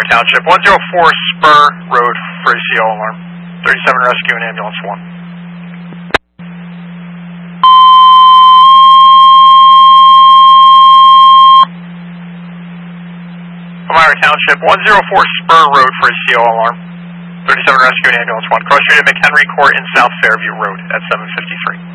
Township, 104 Spur Road for a CO alarm. 37 Rescue and Ambulance 1. Elmira Township, 104 Spur Road for a CO alarm. 37 Rescue and Ambulance 1. Cross street at McHenry Court in South Fairview Road at 753.